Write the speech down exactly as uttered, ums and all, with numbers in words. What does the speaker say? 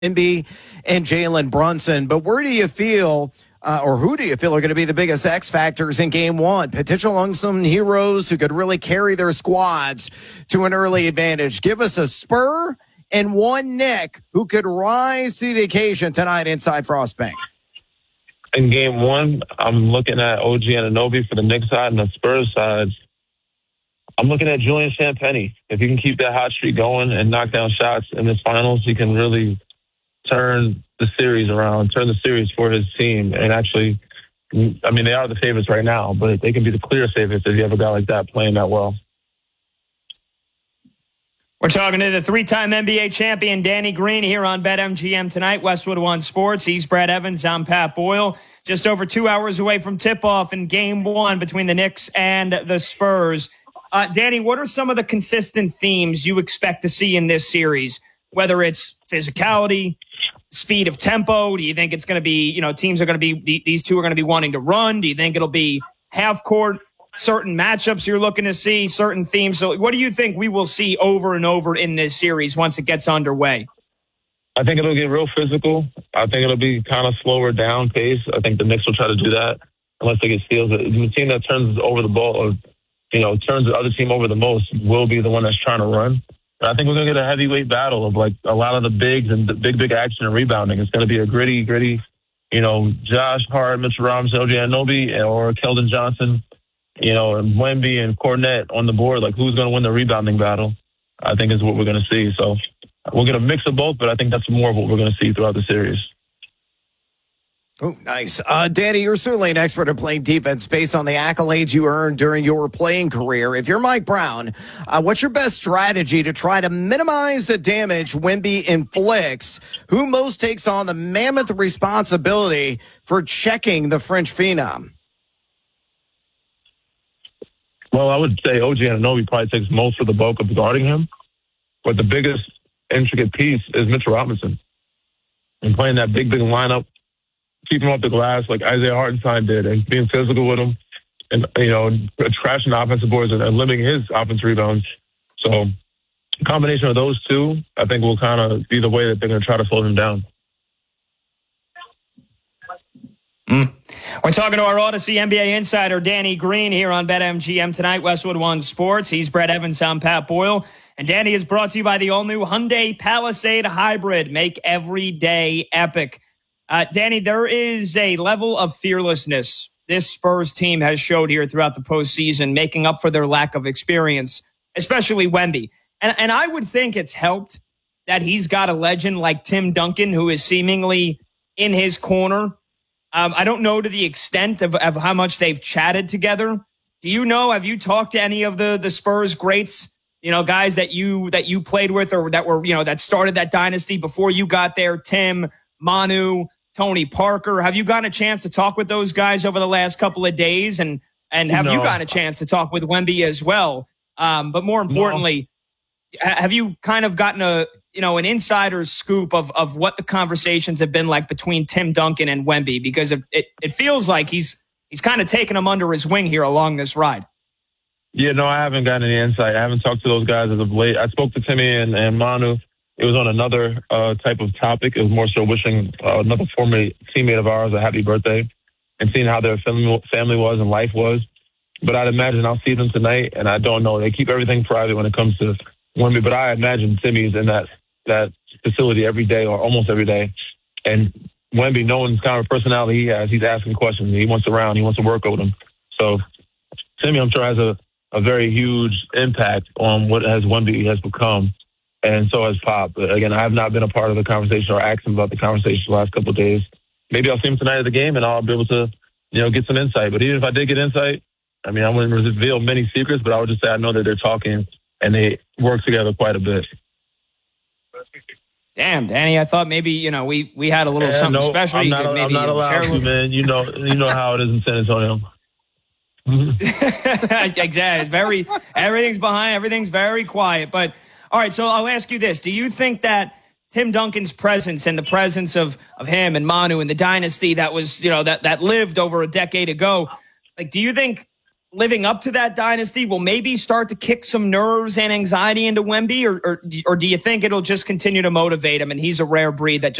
Wemby and Jalen Brunson. But where do you feel, uh, or who do you feel are going to be the biggest X factors in game one? Potential unsung heroes who could really carry their squads to an early advantage. Give us a Spur and one Nick who could rise to the occasion tonight inside Frostbank. In game one, I'm looking at O G Anunoby for the Knicks side, and the Spurs side, I'm looking at Julian Champagnie. If he can keep that hot streak going and knock down shots in this finals, he can really turn the series around, turn the series for his team. And actually, I mean, they are the favorites right now, but they can be the clear favorites if you have a guy like that playing that well. We're talking to the three-time N B A champion, Danny Green, here on BetMGM tonight, Westwood One Sports. He's Brad Evans. I'm Pat Boyle. Just over two hours away from tip-off in game one between the Knicks and the Spurs. Uh, Danny, what are some of the consistent themes you expect to see in this series? Whether it's physicality, speed of tempo, do you think it's going to be, you know, teams are going to be, these two are going to be wanting to run? Do you think it'll be half court, certain matchups you're looking to see, certain themes? So what do you think we will see over and over in this series once it gets underway? I think it'll get real physical. I think it'll be kind of slower down pace. I think the Knicks will try to do that unless they get steals. The team that turns over the ball or, you know, turns the other team over the most will be the one that's trying to run. But I think we're going to get a heavyweight battle of, like, a lot of the bigs and the big, big action and rebounding. It's going to be a gritty, gritty, you know, Josh Hart, Mitchell Robinson, O G Anunoby, or Keldon Johnson, you know, and Wemby and Cornette on the board. Like, who's going to win the rebounding battle, I think is what we're going to see. So we're going to mix of both, but I think that's more of what we're going to see throughout the series. Oh, nice. Uh, Danny, you're certainly an expert at playing defense based on the accolades you earned during your playing career. If you're Mike Brown, uh, what's your best strategy to try to minimize the damage Wemby inflicts? Who most takes on the mammoth responsibility for checking the French phenom? Well, I would say O G Anunoby probably takes most of the bulk of guarding him. But the biggest intricate piece is Mitchell Robinson. And playing that big, big lineup, keeping him off the glass like Isaiah Hartenstein did, and being physical with him, and, you know, trashing the offensive boards and, and limiting his offensive rebounds. So a combination of those two, I think, will kind of be the way that they're going to try to slow him down. Mm. We're talking to our Odyssey N B A insider, Danny Green, here on BetMGM tonight, Westwood One Sports. He's Brett Evans. I'm Pat Boyle. And Danny is brought to you by the all-new Hyundai Palisade Hybrid. Make every day epic. Uh, Danny, there is a level of fearlessness this Spurs team has showed here throughout the postseason, making up for their lack of experience, especially Wemby. And, and I would think it's helped that he's got a legend like Tim Duncan, who is seemingly in his corner. Um, I don't know to the extent of, of how much they've chatted together. Do you know, have you talked to any of the, the Spurs greats, you know, guys that you that you played with or that were, you know, that started that dynasty before you got there? Tim, Manu, Tony Parker. Have you gotten a chance to talk with those guys over the last couple of days? And and have no. you gotten a chance to talk with Wemby as well? Um, but more importantly, no. have you kind of gotten a, you know, an insider's scoop of, of what the conversations have been like between Tim Duncan and Wemby? Because it, it, it feels like he's he's kind of taken them under his wing here along this ride. Yeah, no, I haven't gotten any insight. I haven't talked to those guys as of late. I spoke to Timmy and, and Manu. It was on another uh, type of topic. It was more so wishing uh, another former teammate of ours a happy birthday and seeing how their family, family was and life was. But I'd imagine I'll see them tonight, and I don't know. They keep everything private when it comes to Wemby, but I imagine Timmy's in that, that facility every day or almost every day. And Wemby, knowing the kind of personality he has, he's asking questions. He wants around. He wants to work with him. So Timmy, I'm sure, has a, a very huge impact on what has Wemby has become. And so has Pop. But again, I have not been a part of the conversation or asked him about the conversation the last couple of days. Maybe I'll see him tonight at the game and I'll be able to, you know, get some insight. But even if I did get insight, I mean, I wouldn't reveal many secrets, but I would just say I know that they're talking and they work together quite a bit. Damn, Danny, I thought maybe, you know, we, we had a little yeah, something no, special. I'm you not, could maybe I'm not allowed to, man. You know, you know how it is in San Antonio. Exactly. Very, everything's behind, everything's very quiet. But all right, so I'll ask you this. Do you think that Tim Duncan's presence and the presence of, of him and Manu and the dynasty that was, you know, that, that lived over a decade ago, like, do you think living up to that dynasty will maybe start to kick some nerves and anxiety into Wemby, or, or, or do you think it'll just continue to motivate him and he's a rare breed that